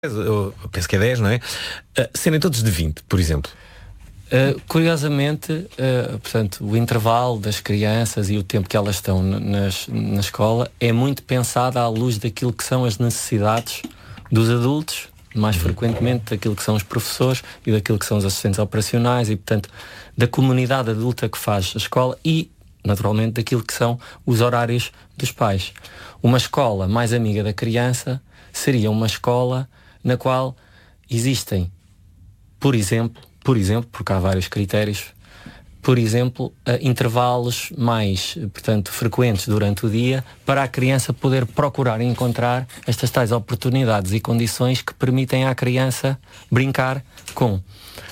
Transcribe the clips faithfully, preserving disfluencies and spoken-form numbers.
Eu penso que é dez, não é? Uh, serem todos de vinte, por exemplo. Uh, curiosamente, uh, portanto, o intervalo das crianças e o tempo que elas estão nas, na escola é muito pensado à luz daquilo que são as necessidades dos adultos, mais uhum. frequentemente daquilo que são os professores e daquilo que são os assistentes operacionais e, portanto, da comunidade adulta que faz a escola e, naturalmente, daquilo que são os horários dos pais. Uma escola mais amiga da criança seria uma escola na qual existem, por exemplo, por exemplo, porque há vários critérios, por exemplo, uh, intervalos mais, portanto, frequentes durante o dia para a criança poder procurar e encontrar estas tais oportunidades e condições que permitem à criança brincar com.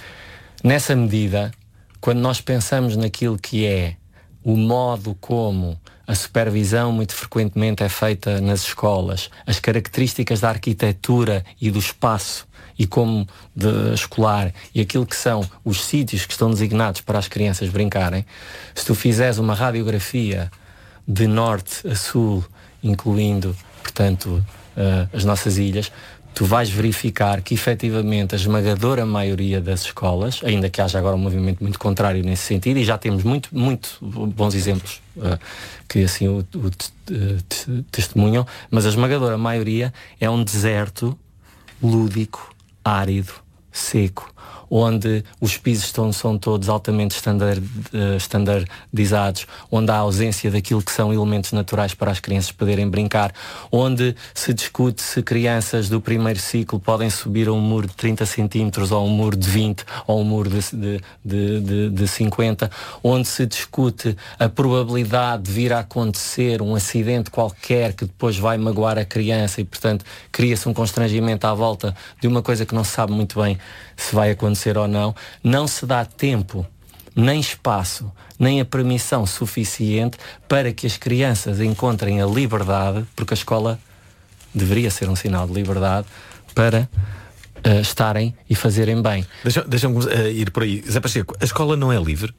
Nessa medida, quando nós pensamos naquilo que é o modo como a supervisão muito frequentemente é feita nas escolas, as características da arquitetura e do espaço e como de escolar e aquilo que são os sítios que estão designados para as crianças brincarem, se tu fizeres uma radiografia de norte a sul, incluindo, portanto, uh, as nossas ilhas, tu vais verificar que efetivamente a esmagadora maioria das escolas, ainda que haja agora um movimento muito contrário nesse sentido, e já temos muito, muito bons exemplos uh, que assim o, o te, te, testemunham, mas a esmagadora maioria é um deserto lúdico, árido, seco, onde os pisos estão, são todos altamente standard, uh, standardizados, onde há ausência daquilo que são elementos naturais para as crianças poderem brincar, onde se discute se crianças do primeiro ciclo podem subir a um muro de trinta centímetros ou um muro de vinte ou um muro de, de, de, de, de cinquenta, onde se discute a probabilidade de vir a acontecer um acidente qualquer que depois vai magoar a criança e, portanto, cria-se um constrangimento à volta de uma coisa que não se sabe muito bem se vai acontecer ou não. Não se dá tempo, nem espaço, nem a permissão suficiente para que as crianças encontrem a liberdade, porque a escola deveria ser um sinal de liberdade, para uh, estarem e fazerem bem. Deixa, deixa-me uh, ir por aí. Zé Pacheco, a escola não é livre?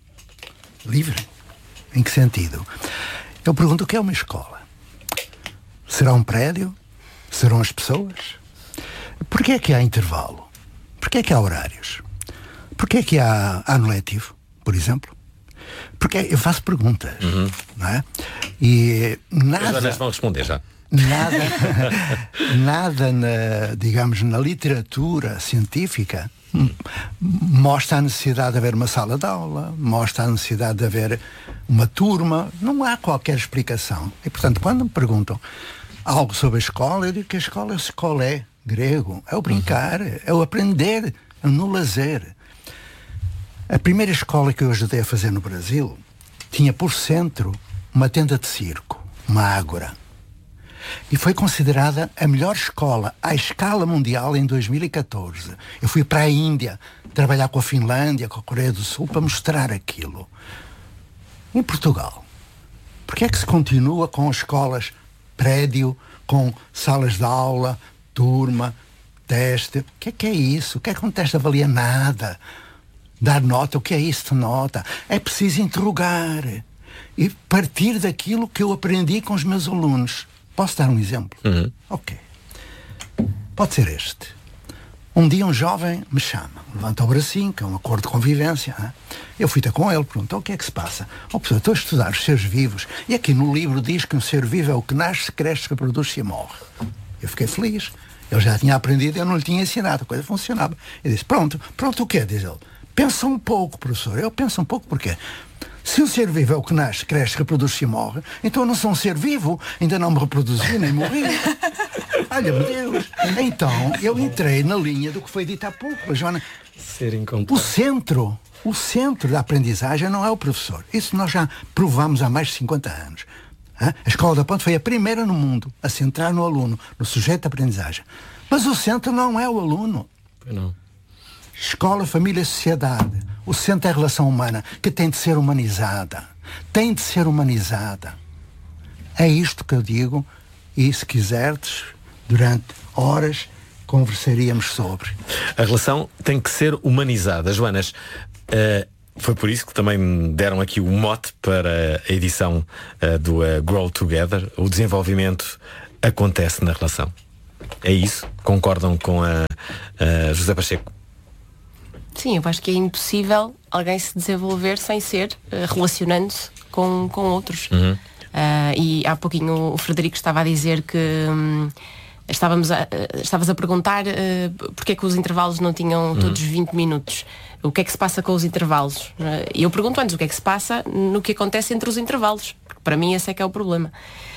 Livre? Em que sentido? Eu pergunto o que é uma escola. Será um prédio? Serão as pessoas? Porquê é que há intervalo? Porquê é que há horários? Porquê é que há ano letivo, por exemplo? Porque eu faço perguntas, uhum. não é? E nada... As vão responder já. Nada, nada na, digamos, na literatura científica mostra a necessidade de haver uma sala de aula, mostra a necessidade de haver uma turma. Não há qualquer explicação. E, portanto, quando me perguntam algo sobre a escola, eu digo que a escola, a escola é grego, é o brincar, é o aprender, é o no lazer. A primeira escola que eu ajudei a fazer no Brasil tinha por centro uma tenda de circo, uma ágora. E foi considerada a melhor escola à escala mundial em dois mil e catorze. Eu fui para a Índia trabalhar com a Finlândia, com a Coreia do Sul, para mostrar aquilo. Em Portugal, porque é que se continua com escolas prédio, com salas de aula, turma, teste? O que é que é isso? O que é que um teste avalia? Nada. Dar nota, o que é isso de nota? É preciso interrogar e partir daquilo que eu aprendi com os meus alunos. Posso dar um exemplo? Uhum. Ok. Pode ser este. Um dia um jovem me chama, levanta o bracinho, que é um acordo de convivência. Né? Eu fui ter com ele, perguntou o que é que se passa. Oh, professor, estou a estudar os seres vivos e aqui no livro diz que um ser vivo é o que nasce, cresce, reproduz-se e morre. Eu fiquei feliz. Ele já tinha aprendido, eu não lhe tinha ensinado, a coisa funcionava. Eu disse, pronto, pronto o quê? Diz ele. Pensa um pouco, professor. Eu penso um pouco porquê? Se um ser vivo é o que nasce, cresce, reproduz-se e morre, então eu não sou um ser vivo, ainda não me reproduzi nem morri. Olha-me Deus. Então, eu entrei na linha do que foi dito há pouco, Joana. Ser incompleto. O centro, o centro da aprendizagem não é o professor. Isso nós já provamos há mais de cinquenta anos. A Escola da Ponte foi a primeira no mundo a centrar no aluno, no sujeito de aprendizagem. Mas o centro não é o aluno. Não. Escola, família, sociedade. O centro é a relação humana, que tem de ser humanizada. Tem de ser humanizada. É isto que eu digo, e se quiseres, durante horas, conversaríamos sobre. A relação tem que ser humanizada. Joanas, uh, foi por isso que também me deram aqui o mote para a edição uh, do uh, Grow Together. O desenvolvimento acontece na relação. É isso? Concordam com a, a José Pacheco? Sim, eu acho que é impossível alguém se desenvolver sem ser uh, relacionando-se com, com outros. Uhum. Uh, e há pouquinho o Frederico estava a dizer que hum, estávamos a, uh, estavas a perguntar uh, porque é que os intervalos não tinham uhum. todos vinte minutos. O que é que se passa com os intervalos? E uh, eu pergunto antes o que é que se passa no que acontece entre os intervalos. Porque para mim esse é que é o problema.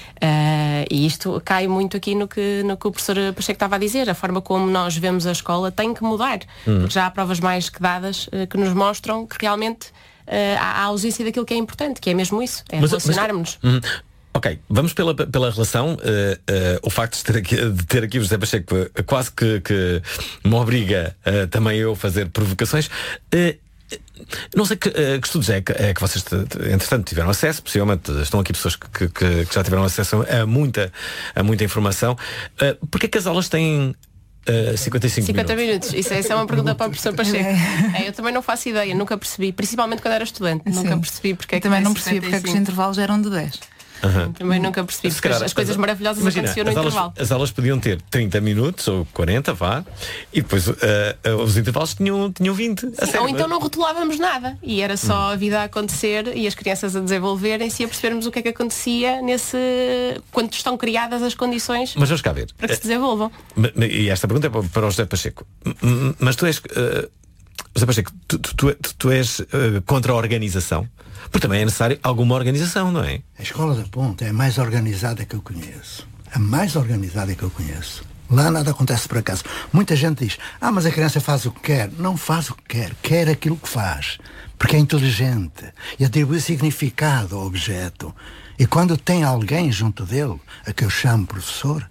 Uh, e isto cai muito aqui no que, no que o professor Pacheco estava a dizer. A forma como nós vemos a escola tem que mudar. Uhum. Porque já há provas mais que dadas uh, que nos mostram que realmente uh, há a ausência daquilo que é importante, que é mesmo isso, é relacionarmos-nos. Uhum. Ok, vamos pela, pela relação. Uh, uh, o facto de ter, aqui, de ter aqui o José Pacheco uh, quase que, que me obriga uh, também eu a fazer provocações. Uh, Não sei que, uh, que estudos é que, é que vocês, entretanto, tiveram acesso. Possivelmente estão aqui pessoas que, que, que já tiveram acesso a muita, a muita informação. Uh, Porquê que as aulas têm uh, cinquenta e cinco cinquenta minutos? minutos? Isso é, isso é uma pergunta para o professor Pacheco. É, eu também não faço ideia, nunca percebi. Principalmente quando era estudante. Sim. Nunca percebi porque é que também não percebi porque é que os intervalos eram de dez. Uhum. Também nunca percebi, porque as, as coisas maravilhosas imagina, aconteciam no as intervalo. Aulas, as aulas podiam ter trinta minutos ou quarenta, vá, e depois uh, uh, os intervalos tinham, tinham vinte. Sim, a sério, ou então não rotulávamos nada e era só a vida a acontecer e as crianças a desenvolverem-se e a percebermos o que é que acontecia nesse quando estão criadas as condições mas vamos cá ver. para que se desenvolvam. E esta pergunta é para o José Pacheco. Mas tu és... Uh, José Pacheco, tu, tu, tu, tu és uh, contra a organização? Porque também é necessário alguma organização, não é? A Escola da Ponte é a mais organizada que eu conheço. A mais organizada que eu conheço. Lá nada acontece por acaso. Muita gente diz, ah, mas a criança faz o que quer. Não faz o que quer, quer aquilo que faz. Porque é inteligente e atribui significado ao objeto. E quando tem alguém junto dele, a que eu chamo professor,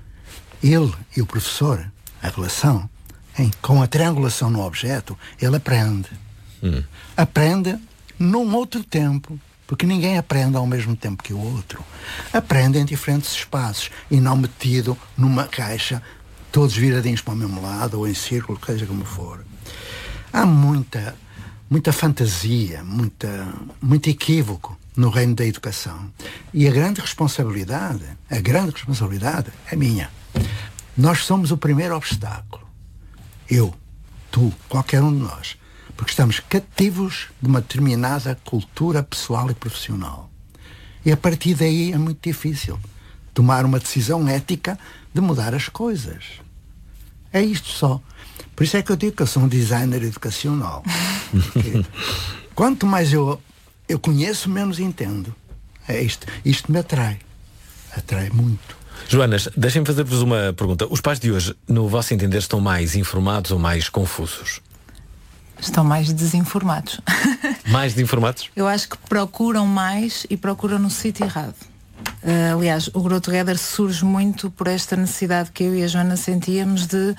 ele e o professor, a relação, hein, com a triangulação no objeto, ele aprende. Hum. Aprende num outro tempo, porque ninguém aprende ao mesmo tempo que o outro. Aprende em diferentes espaços e não metido numa caixa, todos viradinhos para o mesmo lado ou em círculo, seja como for. Há muita, muita fantasia, muita, muito equívoco no reino da educação. E a grande responsabilidade, a grande responsabilidade é minha. Nós somos o primeiro obstáculo. Eu, tu, qualquer um de nós. Porque estamos cativos de uma determinada cultura pessoal e profissional. E a partir daí é muito difícil tomar uma decisão ética de mudar as coisas. É isto só. Por isso é que eu digo que eu sou um designer educacional. Porque quanto mais eu, eu conheço, menos entendo. É isto. Isto me atrai. Atrai muito. Joanas, deixem-me fazer-vos uma pergunta. Os pais de hoje, no vosso entender, estão mais informados ou mais confusos? Estão mais desinformados. Mais desinformados? Eu acho que procuram mais e procuram no sítio errado. Uh, aliás, o Grow Together surge muito por esta necessidade que eu e a Joana sentíamos de...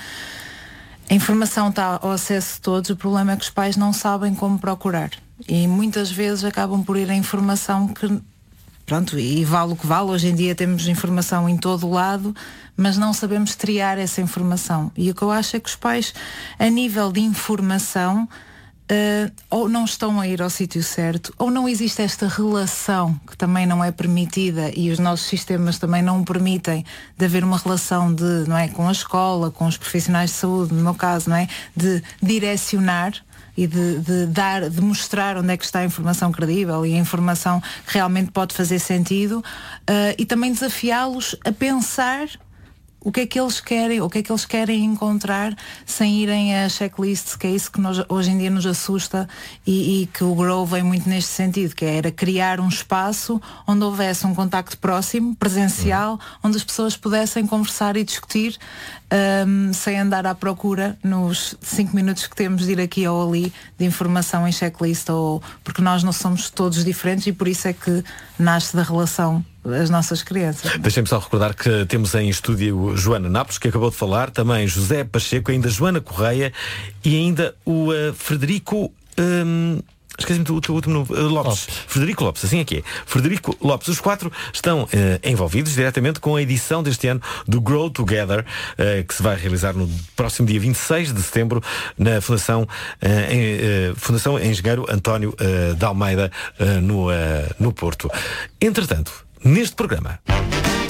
A informação está ao acesso de todos, o problema é que os pais não sabem como procurar. E muitas vezes acabam por ir a informação que... Pronto, e vale o que vale. Hoje em dia temos informação em todo o lado, mas não sabemos triar essa informação. E o que eu acho é que os pais, a nível de informação, uh, ou não estão a ir ao sítio certo, ou não existe esta relação que também não é permitida e os nossos sistemas também não permitem de haver uma relação de, não é, com a escola, com os profissionais de saúde, no meu caso, não é, de direcionar e de, de dar, de mostrar onde é que está a informação credível e a informação que realmente pode fazer sentido, uh, e também desafiá-los a pensar o que é que eles querem, o que é que eles querem encontrar sem irem a checklists, que é isso que nós, hoje em dia nos assusta e, e que o Grow vem muito neste sentido, que era criar um espaço onde houvesse um contacto próximo, presencial, onde as pessoas pudessem conversar e discutir um, sem andar à procura nos cinco minutos que temos de ir aqui ou ali de informação em checklist, ou, porque nós não somos todos diferentes e por isso é que nasce da relação as nossas crianças. Deixem-me só recordar que temos em estúdio Joana Napos, que acabou de falar, também José Pacheco, ainda Joana Correia e ainda o uh, Frederico um, esqueci-me do último nome, uh, Lopes. Lopes. Frederico Lopes, assim é que é. Frederico Lopes. Os quatro estão uh, envolvidos diretamente com a edição deste ano do Grow Together, uh, que se vai realizar no próximo dia vinte e seis de setembro na Fundação, uh, em, uh, Fundação Engenheiro António uh, de Almeida, uh, no, uh, no Porto. Entretanto, neste programa,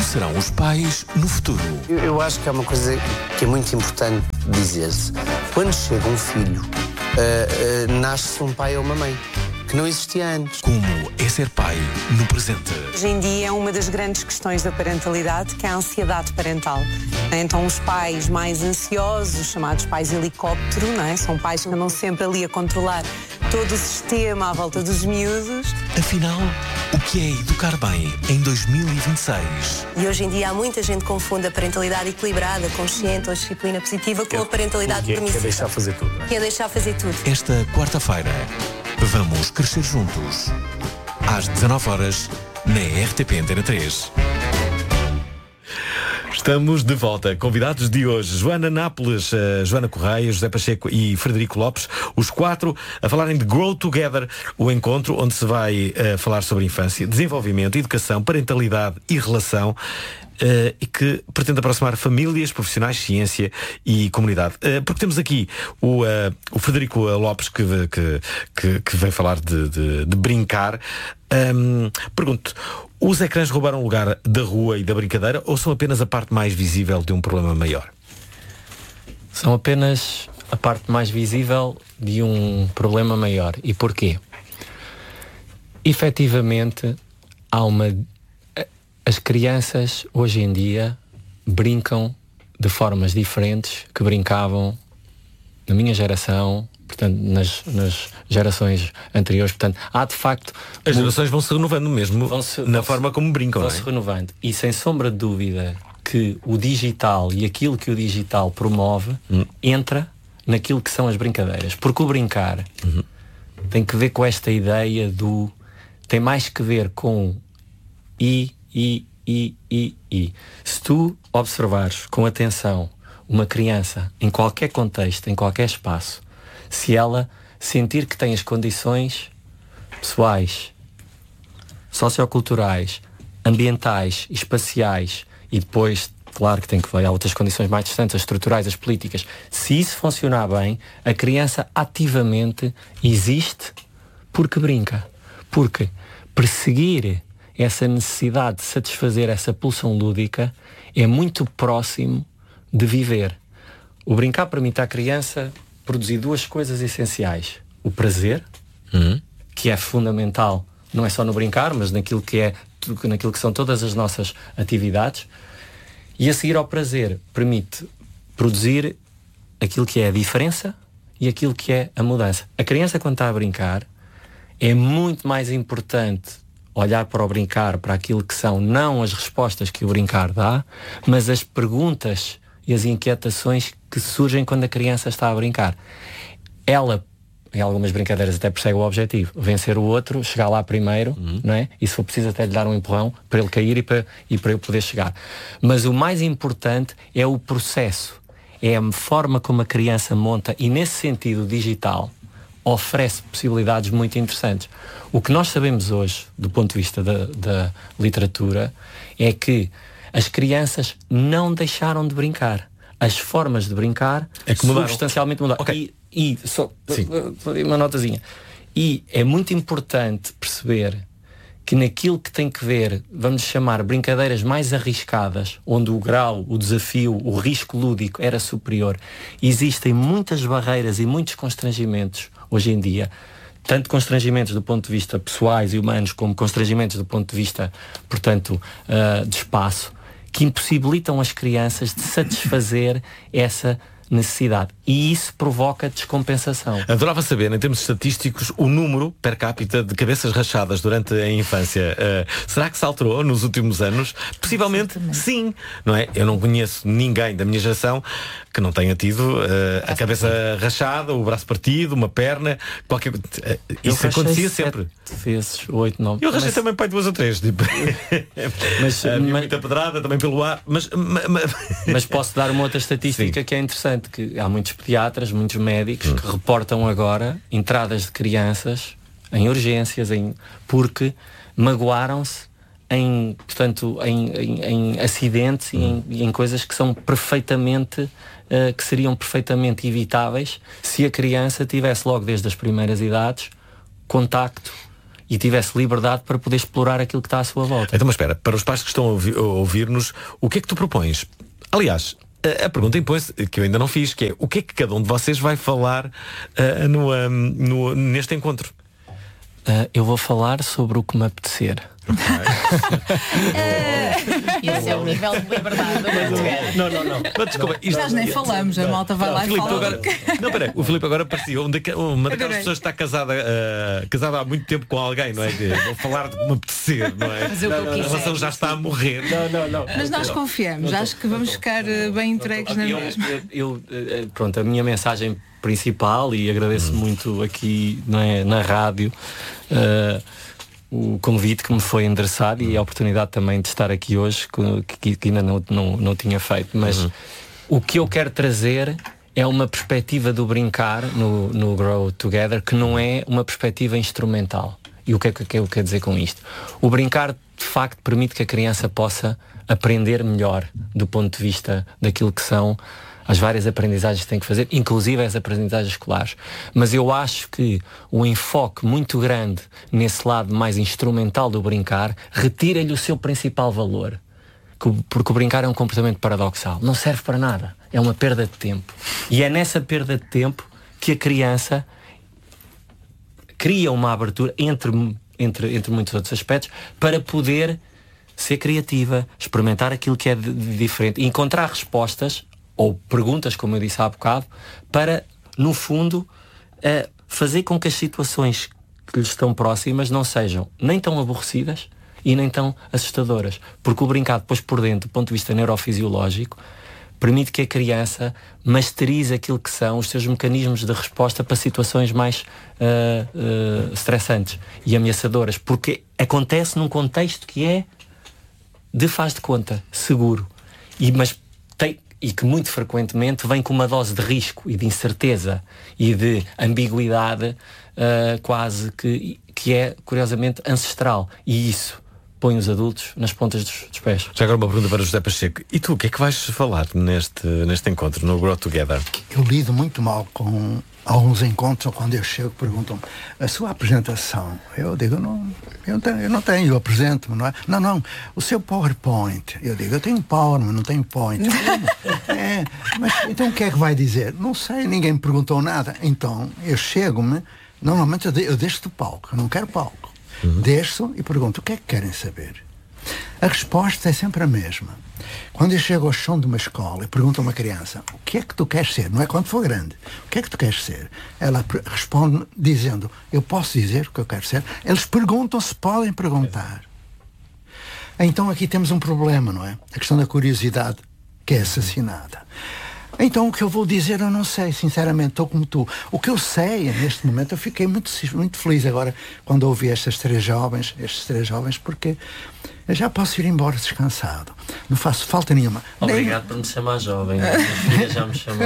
Como serão os pais no futuro? Eu, eu acho que é uma coisa que é muito importante dizer-se. Quando chega um filho, uh, uh, nasce um pai ou uma mãe, que não existia antes. Como é ser pai no presente? Hoje em dia é uma das grandes questões da parentalidade, que é a ansiedade parental. Então os pais mais ansiosos, chamados pais helicóptero, não é? São pais que andam sempre ali a controlar todo o sistema à volta dos miúdos. Afinal, o que é educar bem em dois mil e vinte e seis? E hoje em dia há muita gente que confunde a parentalidade equilibrada, consciente ou disciplina positiva com a parentalidade que é, permissiva. Que é deixar fazer tudo. Não é? Que é deixar fazer tudo. Esta quarta-feira, vamos crescer juntos. Às dezanove horas, na R T P Antena três. Estamos de volta. Convidados de hoje, Joana Nápoles, uh, Joana Correia, José Pacheco e Frederico Lopes, os quatro a falarem de Grow Together, o encontro onde se vai uh, falar sobre infância, desenvolvimento, educação, parentalidade e relação. Uh, e que pretende aproximar famílias, profissionais, ciência e comunidade. Uh, porque temos aqui o, uh, o Frederico Lopes que, que, que, que vem falar de, de, de brincar. Um, pergunto, os ecrãs roubaram lugar da rua e da brincadeira ou são apenas a parte mais visível de um problema maior? São apenas a parte mais visível de um problema maior. E porquê? Efetivamente, há uma... As crianças, hoje em dia, brincam de formas diferentes que brincavam na minha geração, portanto, nas, nas gerações anteriores. Portanto, há de facto... As gerações vão se renovando mesmo vão-se, na vão-se, forma como brincam, vão-se não é? renovando. E sem sombra de dúvida que o digital e aquilo que o digital promove hum. entra naquilo que são as brincadeiras. Porque o brincar uhum. tem que ver com esta ideia do... Tem mais que ver com... E... E, e, e, e. Se tu observares com atenção uma criança em qualquer contexto, em qualquer espaço, se ela sentir que tem as condições pessoais, socioculturais, ambientais, espaciais e depois, claro que tem que ver outras condições mais distantes, as estruturais, as políticas, se isso funcionar bem, a criança ativamente existe porque brinca. Porque perseguir essa necessidade de satisfazer essa pulsão lúdica é muito próximo de viver. O brincar permite à criança produzir duas coisas essenciais. O prazer, uhum. que é fundamental, não é só no brincar, mas naquilo que, é, naquilo que são todas as nossas atividades. E a seguir ao prazer permite produzir aquilo que é a diferença e aquilo que é a mudança. A criança, quando está a brincar, é muito mais importante olhar para o brincar, para aquilo que são não as respostas que o brincar dá, mas as perguntas e as inquietações que surgem quando a criança está a brincar. Ela, em algumas brincadeiras, até persegue o objetivo, vencer o outro, chegar lá primeiro, uhum. não é? E se for preciso até lhe dar um empurrão para ele cair e para, e para eu poder chegar. Mas o mais importante é o processo, é a forma como a criança monta, e nesse sentido digital oferece possibilidades muito interessantes. O que nós sabemos hoje, do ponto de vista da, da literatura, é que as crianças não deixaram de brincar. As formas de brincar é que mudaram. substancialmente mudaram. Okay. E, e só uma notazinha. E é muito importante perceber que naquilo que tem que ver, vamos chamar, brincadeiras mais arriscadas, onde o grau, o desafio, o risco lúdico era superior, existem muitas barreiras e muitos constrangimentos hoje em dia, tanto constrangimentos do ponto de vista pessoais e humanos, como constrangimentos do ponto de vista, portanto, uh, de espaço, que impossibilitam as crianças de satisfazer essa necessidade. E isso provoca descompensação. Adorava saber, em termos estatísticos, o número per capita de cabeças rachadas durante a infância. Uh, será que se alterou nos últimos anos? Possivelmente sim, não é? Eu não conheço ninguém da minha geração que não tenha tido uh, a cabeça rachada, o braço partido, uma perna, qualquer... Uh, isso acontecia sempre. Vezes, oito, nove. Eu rachei mas... também pai duas ou três. Tipo. Mas, uh, mas... muita pedrada também pelo ar. Mas, mas... mas posso dar uma outra estatística sim. que é interessante, que há muitos pediatras, muitos médicos hum. que reportam agora entradas de crianças em urgências, em, porque magoaram-se em, portanto, em, em, em acidentes hum. e, em, e em coisas que são perfeitamente, uh, que seriam perfeitamente evitáveis se a criança tivesse logo desde as primeiras idades contacto e tivesse liberdade para poder explorar aquilo que está à sua volta. Então, mas espera, para os pais que estão a, ouvi- a ouvir-nos, o que é que tu propões? Aliás, a, a pergunta impõe-se, que eu ainda não fiz, que é o que é que cada um de vocês vai falar uh, no, um, no, neste encontro? Uh, eu vou falar sobre o que me apetecer. Esse é o nível de liberdade. Não, não, não. Mas, desculpa, isto- Nós nem falamos, a malta vai Não, lá e Filipe, tu fala. agora... Não, peraí, o Filipe agora parecia um daque- uma daquelas Adorei. pessoas que está casada, uh, casada há muito tempo com alguém, não é? Que vou falar de me apetecer, não é? Fazer o que eu A quiser. relação já está a morrer. Não, não, não. Mas nós confiamos, acho que vamos ficar eh, bem entregues na Eu, mesma. eu- eu, eh, pronto, a minha mensagem principal, e agradeço muito aqui não é, na rádio eh, o convite que me foi endereçado e a oportunidade também de estar aqui hoje, que, que ainda não, não, não tinha feito, mas uhum. o que eu quero trazer é uma perspectiva do brincar no, no Grow Together, que não é uma perspectiva instrumental. E o que é que eu quero dizer com isto? O brincar de facto permite que a criança possa aprender melhor do ponto de vista daquilo que são as várias aprendizagens que tem que fazer, inclusive as aprendizagens escolares. Mas eu acho que o enfoque muito grande nesse lado mais instrumental do brincar retira-lhe o seu principal valor. Porque o brincar é um comportamento paradoxal. Não serve para nada. É uma perda de tempo. E é nessa perda de tempo que a criança cria uma abertura entre, entre, entre muitos outros aspectos para poder ser criativa, experimentar aquilo que é de, de diferente e encontrar respostas ou perguntas, como eu disse há bocado, para, no fundo, uh, fazer com que as situações que lhes estão próximas não sejam nem tão aborrecidas e nem tão assustadoras. Porque o brincar depois por dentro, do ponto de vista neurofisiológico, permite que a criança masterize aquilo que são os seus mecanismos de resposta para situações mais uh, uh, estressantes e ameaçadoras. Porque acontece num contexto que é de faz de conta, seguro. E, mas tem... e que muito frequentemente vem com uma dose de risco e de incerteza e de ambiguidade uh, quase que, que é, curiosamente, ancestral. E isso põe os adultos nas pontas dos, dos pés. Já agora uma pergunta para o José Pacheco. E tu, o que é que vais falar neste, neste encontro, no Grow Together? Eu lido muito mal com alguns encontros, ou quando eu chego perguntam a sua apresentação. Eu digo, não, eu não tenho, eu não tenho, eu apresento, não é? Não, não, o seu PowerPoint. Eu digo, eu tenho Power, mas não tenho Point. É, mas então o que é que vai dizer? Não sei, ninguém me perguntou nada. Então, eu chego-me, normalmente eu, de, eu deixo do palco, eu não quero palco. Uhum. Desço e pergunto, o que é que querem saber? A resposta é sempre a mesma. Quando eu chego ao chão de uma escola e pergunto a uma criança, o que é que tu queres ser? Não é quando for grande. O que é que tu queres ser? Ela responde dizendo, eu posso dizer o que eu quero ser? Eles perguntam se podem perguntar. Então aqui temos um problema, não é? A questão da curiosidade que é assassinada. Então o que eu vou dizer eu não sei, sinceramente, estou como tu. O que eu sei neste momento, eu fiquei muito, muito feliz agora quando ouvi estas três jovens, estes três jovens, porque eu já posso ir embora descansado. Não faço falta nenhuma. Obrigado Nem... por me chamar jovem. Minha filha já me chamou.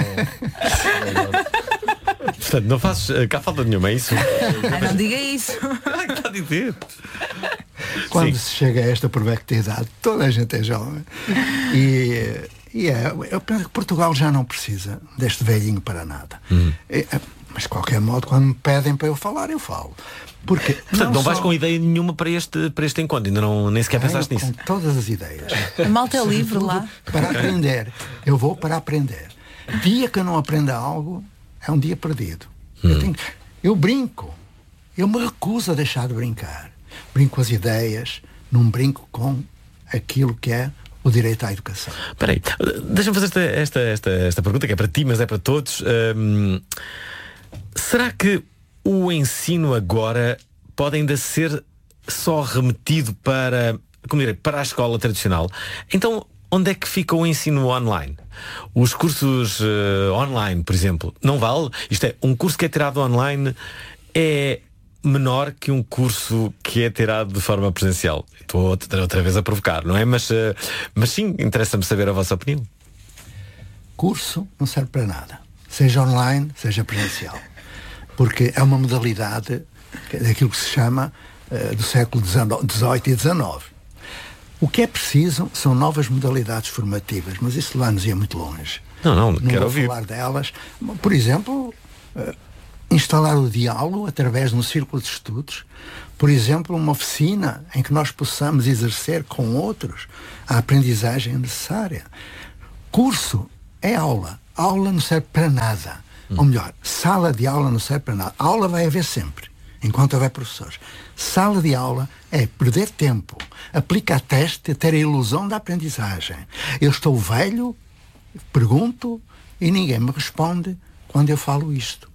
Portanto, não fazes cá falta nenhuma, é isso? Ah, não diga isso. O que está a dizer? Quando Sim. se chega a esta idade, toda a gente é jovem. E... E é, eu penso que Portugal já não precisa deste velhinho para nada. Uhum. É, mas de qualquer modo, quando me pedem para eu falar, eu falo. Porque Portanto, não, não vais só... com ideia nenhuma para este, para este encontro, ainda não, nem sequer pensaste nisso. Com todas as ideias. A malta é livre lá. Para aprender. Eu vou para aprender. Dia que eu não aprenda algo, é um dia perdido. Uhum. Eu, tenho, eu brinco. Eu me recuso a deixar de brincar. Brinco com as ideias, não brinco com aquilo que é o direito à educação. Espera aí, deixa-me fazer esta, esta, esta, esta pergunta que é para ti, mas é para todos. Hum, será que o ensino agora pode ainda ser só remetido para, como direi, para a escola tradicional? Então, onde é que fica o ensino online? Os cursos uh, online, por exemplo, não vale? Isto é, um curso que é tirado online é menor que um curso que é tirado de forma presencial. Estou outra, outra vez a provocar, não é? Mas, uh, mas sim, interessa-me saber a vossa opinião. Curso não serve para nada. Seja online, seja presencial. Porque é uma modalidade daquilo que se chama uh, do século dezoito e dezenove. O que é preciso são novas modalidades formativas, mas isso lá nos ia muito longe. Não, não, não quero vou ouvir. falar delas. Por exemplo, uh, instalar o diálogo através de um círculo de estudos, por exemplo, uma oficina em que nós possamos exercer com outros a aprendizagem necessária. Curso é aula. Aula não serve para nada. Hum. Ou melhor, sala de aula não serve para nada. Aula vai haver sempre, enquanto houver professores. Sala de aula é perder tempo, aplicar teste, ter a ilusão da aprendizagem. Eu estou velho, pergunto e ninguém me responde quando eu falo isto.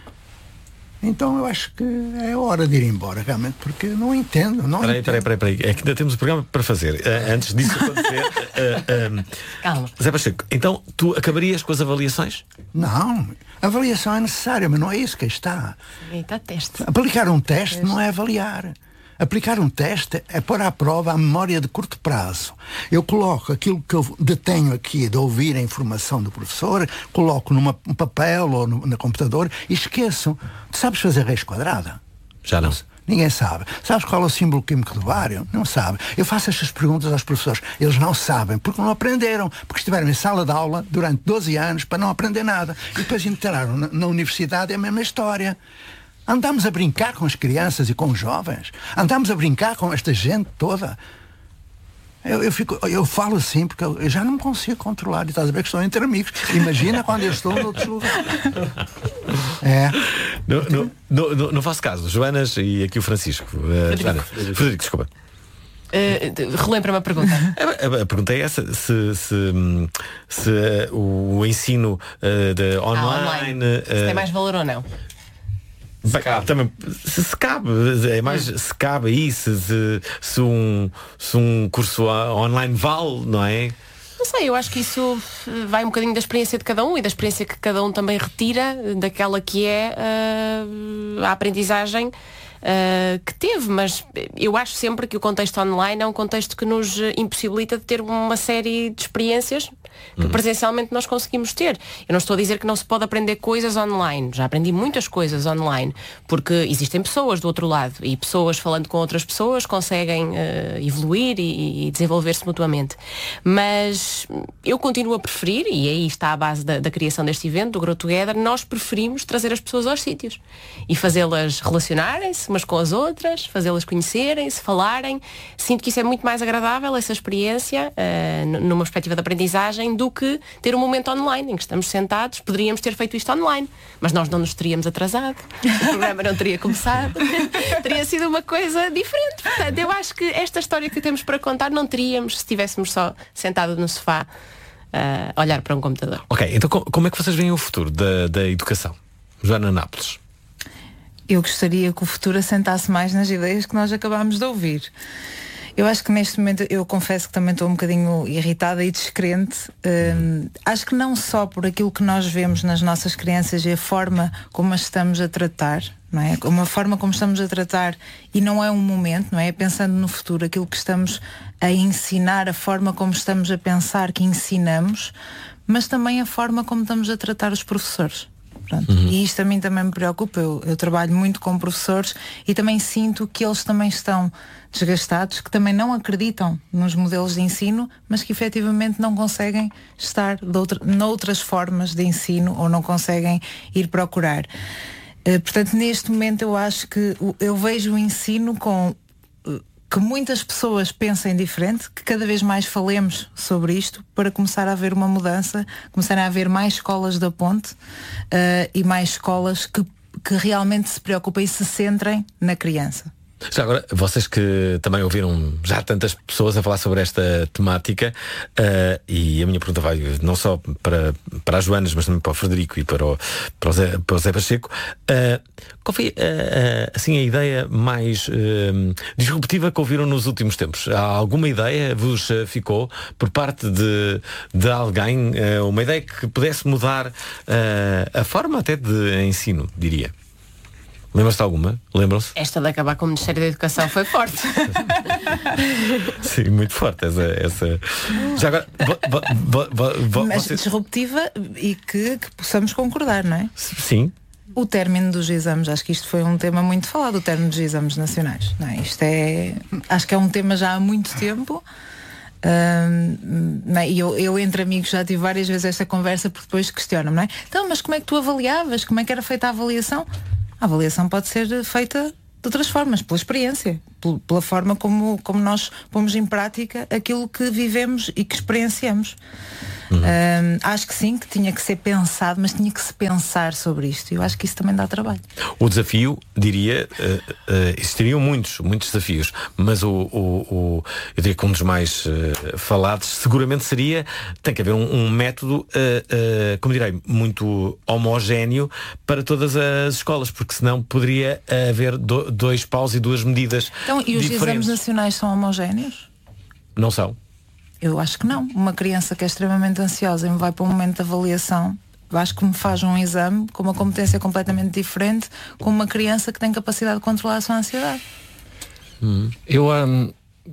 Então eu acho que é hora de ir embora, realmente, porque não entendo. Não peraí, entendo. peraí, peraí, peraí. É que ainda temos o programa para fazer. Uh, antes disso acontecer. uh, uh, Calma. Zé Pacheco, então tu acabarias com as avaliações? Não, a avaliação é necessária, mas não é isso que está. Está teste. Aplicar um teste, teste não é avaliar. Aplicar um teste é pôr à prova a memória de curto prazo. Eu coloco aquilo que eu detenho aqui de ouvir a informação do professor, coloco num papel ou no, no computador e esqueço. Tu sabes fazer raiz quadrada? Já não. Ninguém sabe. Sabes qual é o símbolo químico do bário? Não sabe. Eu faço estas perguntas aos professores. Eles não sabem, porque não aprenderam. Porque estiveram em sala de aula durante doze anos para não aprender nada. E depois entraram na, na universidade, é a mesma história. Andamos a brincar com as crianças e com os jovens. Andamos a brincar com esta gente toda. Eu, eu, fico, eu falo assim porque eu, eu já não me consigo controlar. E estás a ver que estou entre amigos. Imagina quando eu estou noutros lugares. É. No, no, no, no, no vosso caso, Joanas e aqui o Francisco. Uh, Frederico. Joana, Frederico, desculpa. Uh, relembra-me a pergunta. A, a, a pergunta é essa, se, se, se uh, o ensino uh, de online, ah, online. Uh, se tem mais valor ou não? Se cabe. Também, se, se cabe, é mais hum. se cabe aí, se, se, se, um, se um curso online vale, não é? Não sei, eu acho que isso vai um bocadinho da experiência de cada um e da experiência que cada um também retira daquela que é uh, a aprendizagem Uh, que teve, mas eu acho sempre que o contexto online é um contexto que nos impossibilita de ter uma série de experiências que uhum. presencialmente nós conseguimos ter. Eu não estou a dizer que não se pode aprender coisas online, já aprendi muitas coisas online, porque existem pessoas do outro lado e pessoas falando com outras pessoas conseguem uh, evoluir e, e desenvolver-se mutuamente. Mas eu continuo a preferir, e aí está a base da, da criação deste evento, do Grow Together, nós preferimos trazer as pessoas aos sítios e fazê-las relacionarem-se umas com as outras, fazê-las conhecerem-se, falarem. Sinto que isso é muito mais agradável, essa experiência, uh, numa perspectiva de aprendizagem, do que ter um momento online em que estamos sentados. Poderíamos ter feito isto online, mas nós não nos teríamos atrasado, o programa não teria começado, teria sido uma coisa diferente. Portanto, eu acho que esta história que temos para contar não teríamos se estivéssemos só sentados no sofá uh, a olhar para um computador. Ok, então como é que vocês veem o futuro da, da educação? Joana Nápoles. Eu gostaria que o futuro assentasse mais nas ideias que nós acabámos de ouvir. Eu acho que neste momento, eu confesso que também estou um bocadinho irritada e descrente. Hum, acho que não só por aquilo que nós vemos nas nossas crianças e a forma como as estamos a tratar, não é? Uma forma como estamos a tratar, e não é um momento, não é? Pensando no futuro, aquilo que estamos a ensinar, a forma como estamos a pensar que ensinamos, mas também a forma como estamos a tratar os professores. Pronto. Uhum. E isto a mim também me preocupa. Eu, eu trabalho muito com professores e também sinto que eles também estão desgastados, que também não acreditam nos modelos de ensino, mas que efetivamente não conseguem estar de outra, noutras formas de ensino ou não conseguem ir procurar. Uh, portanto, neste momento eu acho que uh, eu vejo o ensino com... Uh, que muitas pessoas pensem diferente, que cada vez mais falemos sobre isto para começar a haver uma mudança, começar a haver mais escolas da ponte uh, e mais escolas que, que realmente se preocupem e se centrem na criança. Já agora, vocês que também ouviram já tantas pessoas a falar sobre esta temática, uh, e a minha pergunta vai não só para, para as Joanas, mas também para o Frederico e para o, para o, Zé, para o Zé Pacheco, uh, qual foi uh, uh, assim, a ideia mais uh, disruptiva que ouviram nos últimos tempos? Há alguma ideia vos uh, ficou por parte de, de alguém, uh, uma ideia que pudesse mudar uh, a forma até de ensino, diria? Lembram-se de alguma? Lembram-se? Esta de acabar com o Ministério da Educação foi forte. Sim, muito forte essa. essa... Já agora, vo, vo, vo, vo, mas você... disruptiva e que, que possamos concordar, não é? Sim. O término dos exames, acho que isto foi um tema muito falado, o término dos exames nacionais, não é? Isto é, acho que é um tema já há muito tempo. Uh, não é? E eu, eu entre amigos já tive várias vezes esta conversa, porque depois questionam-me, não é? Então, mas como é que tu avaliavas? Como é que era feita a avaliação? A avaliação pode ser feita de outras formas, pela experiência, pela forma como, como nós pomos em prática aquilo que vivemos e que experienciamos. Uhum. Uh, acho que sim, que tinha que ser pensado, mas tinha que se pensar sobre isto. E eu acho que isso também dá trabalho. O desafio, diria, uh, uh, existiriam muitos, muitos desafios, mas o, o, o, eu diria que um dos mais uh, falados seguramente seria, tem que haver um, um método, uh, uh, como direi, muito homogéneo para todas as escolas, porque senão poderia haver do, dois paus e duas medidas. Então, e os diferentes. Exames nacionais são homogéneos? Não são. Eu acho que não. Uma criança que é extremamente ansiosa e me vai para um momento de avaliação, acho que me faz um exame com uma competência completamente diferente com uma criança que tem capacidade de controlar a sua ansiedade. Hum. Eu um,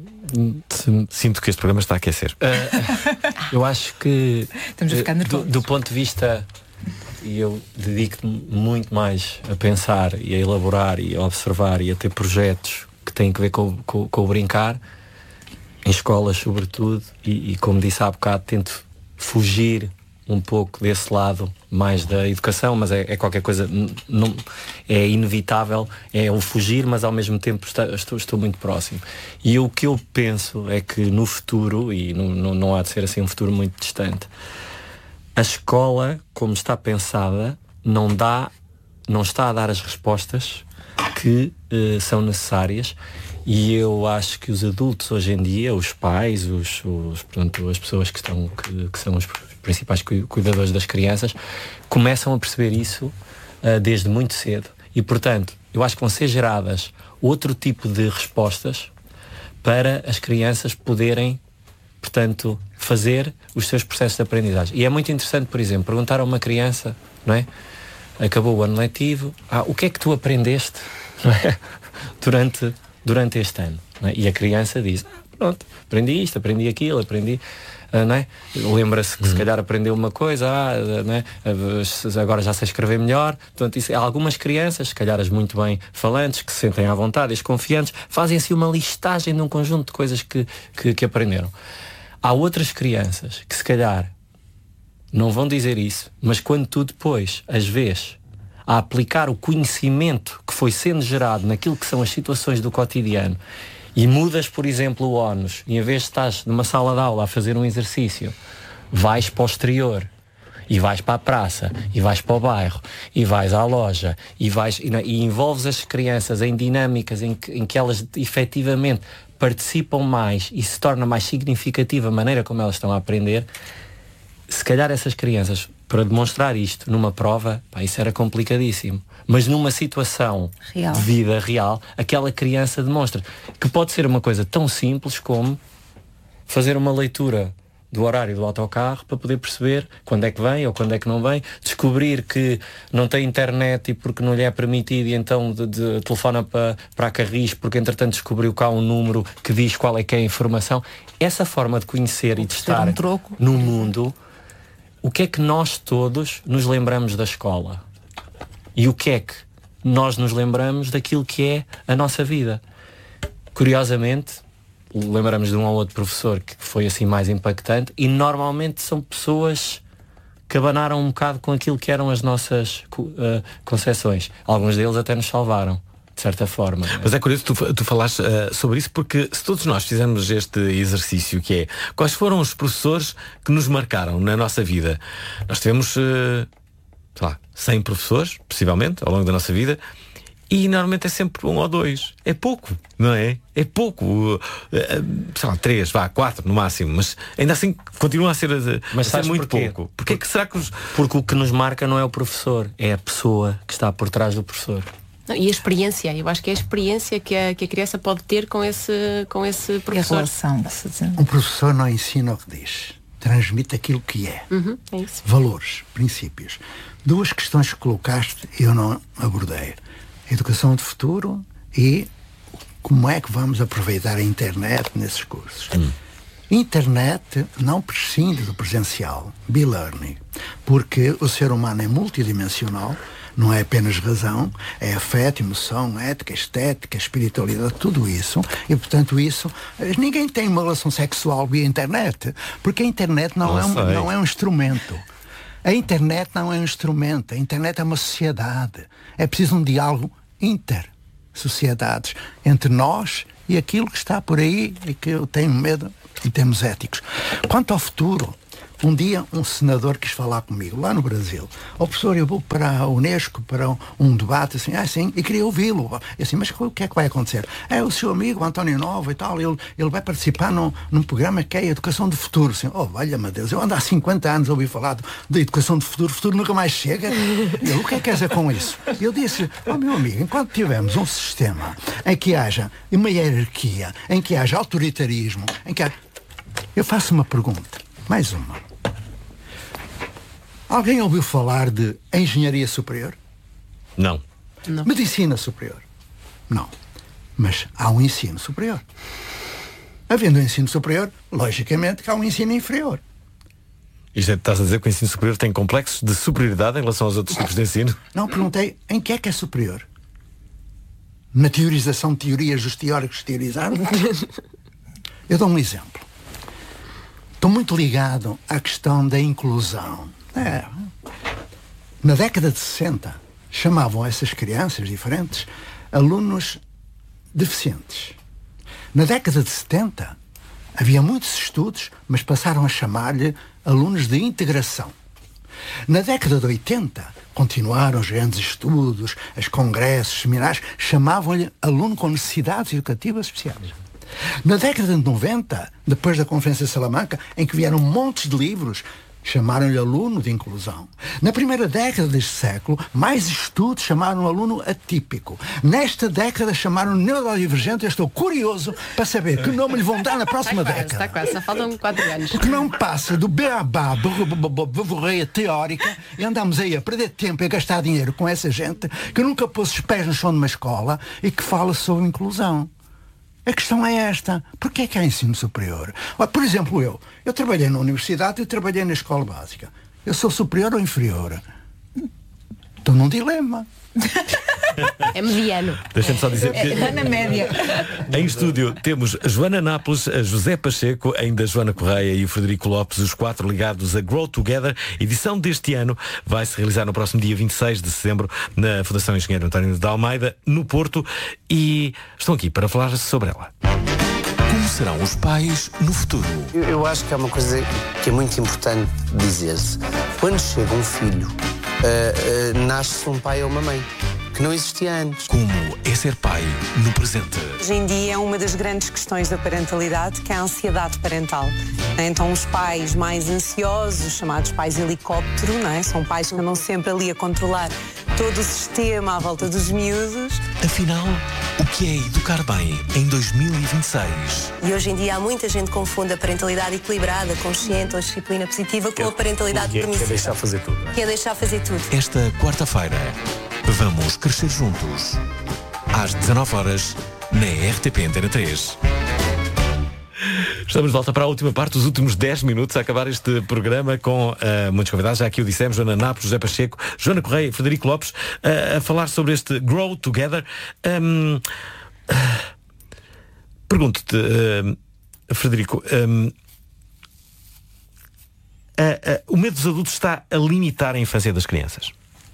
sinto que este programa está a aquecer. Uh, eu acho que Estamos a ficar do, do ponto de vista, e eu dedico-me muito mais a pensar e a elaborar e a observar e a ter projetos que têm que ver com, com, com o brincar em escolas sobretudo, e, e como disse há bocado, tento fugir um pouco desse lado mais da educação, mas é, é qualquer coisa, não, é inevitável, é o fugir, mas ao mesmo tempo está, estou, estou muito próximo. E o que eu penso é que no futuro, e no, no, não há de ser assim um futuro muito distante, a escola, como está pensada, não dá, não está a dar as respostas que uh, são necessárias. E eu acho que os adultos hoje em dia, os pais, os, os, portanto, as pessoas que, estão, que, que são os principais cuidadores das crianças, começam a perceber isso uh, desde muito cedo. E, portanto, eu acho que vão ser geradas outro tipo de respostas para as crianças poderem, portanto, fazer os seus processos de aprendizagem. E é muito interessante, por exemplo, perguntar a uma criança, não é? Acabou o ano letivo, ah, o que é que tu aprendeste, não é? durante... durante este ano, não é? E a criança diz, pronto, aprendi isto, aprendi aquilo, aprendi, uh, não é? Lembra-se que uhum. se calhar aprendeu uma coisa, ah, não é? Agora já sei escrever melhor. Portanto, isso, algumas crianças, se calhar as muito bem falantes, que se sentem à vontade, as confiantes, fazem assim uma listagem de um conjunto de coisas que, que, que aprenderam. Há outras crianças que se calhar não vão dizer isso, mas quando tu depois as vês a aplicar o conhecimento que foi sendo gerado naquilo que são as situações do cotidiano e mudas, por exemplo, o ónus, e em vez de estás numa sala de aula a fazer um exercício, vais para o exterior e vais para a praça e vais para o bairro e vais à loja e, vais, e, e envolves as crianças em dinâmicas em que, em que elas efetivamente participam mais e se torna mais significativa a maneira como elas estão a aprender, se calhar essas crianças, para demonstrar isto numa prova, pá, isso era complicadíssimo. Mas numa situação real. de vida real, aquela criança demonstra que pode ser uma coisa tão simples como fazer uma leitura do horário do autocarro para poder perceber quando é que vem ou quando é que não vem, descobrir que não tem internet e porque não lhe é permitido e então de, de, telefona para, para a Carris porque entretanto descobriu cá um número que diz qual é que é a informação. Essa forma de conhecer ou e de estar um troco. no mundo. O que é que nós todos nos lembramos da escola? E o que é que nós nos lembramos daquilo que é a nossa vida? Curiosamente, lembramos de um ou outro professor que foi assim mais impactante e normalmente são pessoas que abanaram um bocado com aquilo que eram as nossas uh, concepções. Alguns deles até nos salvaram, de certa forma. Mas é curioso tu, tu falaste uh, sobre isso, porque se todos nós fizermos este exercício que é, quais foram os professores que nos marcaram na nossa vida? Nós tivemos uh, sei lá, cem professores, possivelmente, ao longo da nossa vida, e normalmente é sempre um ou dois. É pouco, não é? É pouco. Uh, uh, sei lá, três, vá, quatro no máximo, mas ainda assim continua a ser, uh, mas a ser muito porquê? pouco. Porque, que será que os... Porque o que nos marca não é o professor, é a pessoa que está por trás do professor. E a experiência, eu acho que é a experiência que a, que a criança pode ter com esse, com esse professor. E a relação. Um professor não ensina o que diz, transmite aquilo que é. Uhum, é isso. Valores, princípios. Duas questões que colocaste eu não abordei. Educação de futuro e como é que vamos aproveitar a internet nesses cursos. Hum. Internet não prescinde do presencial, be-learning, porque o ser humano é multidimensional, Não é apenas razão, é afeto, emoção, ética, estética, espiritualidade, tudo isso. E, portanto, isso... Ninguém tem uma relação sexual via internet, porque a internet não, Não é, um, sei. não é um instrumento. A internet não é um instrumento. A internet é uma sociedade. É preciso um diálogo inter-sociedades entre nós e aquilo que está por aí e que eu tenho medo em termos éticos. Quanto ao futuro, um dia um senador quis falar comigo lá no Brasil. Ó, professor, eu vou para a Unesco para um, um debate assim, ah, sim, e queria ouvi-lo. E assim, mas o que é que vai acontecer? É o seu amigo António Nova e tal, ele, ele vai participar num, num programa que é a Educação do Futuro. Assim, oh, valha-me Deus, eu ando há cinquenta anos a ouvir falar de Educação do Futuro, o futuro nunca mais chega. Eu, o que é que quer dizer com isso? Eu disse, ó, oh, meu amigo, enquanto tivermos um sistema em que haja uma hierarquia, em que haja autoritarismo, em que haja... Eu faço uma pergunta, mais uma. Alguém ouviu falar de engenharia superior? Não. Não. Medicina superior? Não. Mas há um ensino superior. Havendo um ensino superior, logicamente que há um ensino inferior. Isto é, estás a dizer que o ensino superior tem complexos de superioridade em relação aos outros tipos de ensino? Não, perguntei em que é que é superior? Na teorização de teorias dos teóricos teorizados? Eu dou um exemplo. Estou muito ligado à questão da inclusão. É. Na década de sessenta, chamavam essas crianças diferentes alunos deficientes. Na década de setenta, havia muitos estudos, mas passaram a chamar-lhe alunos de integração. Na década de oitenta, continuaram os grandes estudos, os congressos, seminários, chamavam-lhe aluno com necessidades educativas especiais. Na década de noventa, depois da Conferência de Salamanca, em que vieram montes de livros, chamaram-lhe aluno de inclusão. Na primeira década deste século, mais estudos chamaram aluno atípico. Nesta década chamaram neurodivergente. Eu estou curioso para saber que nome lhe vão dar na próxima Está quase, década. está quase, só faltam quatro anos. Porque não passa do beabá, verborreia teórica, e andamos aí a perder tempo e a gastar dinheiro com essa gente que nunca pôs os pés no chão de uma escola e que fala sobre inclusão. A questão é esta. Porquê é que há ensino superior? Por exemplo, eu. Eu trabalhei na universidade e trabalhei na escola básica. Eu sou superior ou inferior? Estou num dilema. É mediano. Deixa-me só dizer que Está na média. em estúdio temos a Joana Nápoles, a José Pacheco, ainda a Joana Correia e o Frederico Lopes, os quatro ligados a Grow Together. Edição deste ano vai se realizar no próximo dia vinte e seis de setembro na Fundação Engenheiro António de Almeida, no Porto, e estão aqui para falar sobre ela. Como serão os pais no futuro? Eu, eu acho que é uma coisa que é muito importante dizer-se. Quando chega um filho, uh, uh, nasce um pai ou uma mãe, que não existia antes. Como é ser pai no presente? Hoje em dia é uma das grandes questões da parentalidade, que é a ansiedade parental. Então os pais mais ansiosos, chamados pais helicóptero, não é? São pais que andam sempre ali a controlar todo o sistema à volta dos miúdos. Afinal, o que é educar bem em dois mil e vinte e seis? E hoje em dia há muita gente que confunde a parentalidade equilibrada, consciente ou disciplina positiva com a parentalidade permissiva. Quer deixar fazer tudo, não é? Que é deixar fazer tudo. Esta quarta-feira, vamos crescer juntos. Às dezanove horas, na R T P Antena três. Estamos de volta para a última parte, os últimos dez minutos a acabar este programa com uh, muitos convidados, já aqui o dissemos, Joana Nápoles, José Pacheco, Joana Correia e Frederico Lopes, uh, a falar sobre este Grow Together. Um, uh, Pergunto-te, uh, Frederico, um, uh, uh, o medo dos adultos está a limitar a infância das crianças?